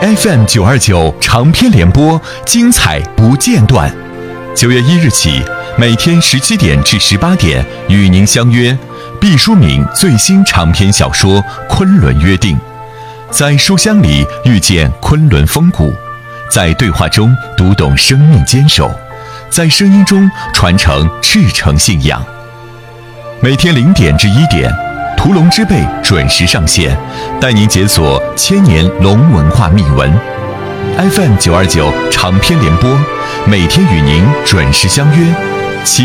FM929长篇联播，精彩不间断。9月1日起，每天17点至18点与您相约毕淑敏最新长篇小说《昆仑约定》，在书香里遇见昆仑风骨，在对话中读懂生命坚守，在声音中传承赤诚信仰。每天0点至1点，屠龙之辈准时上线，带您解锁千年龙文化秘闻。FM929长篇联播，每天与您准时相约。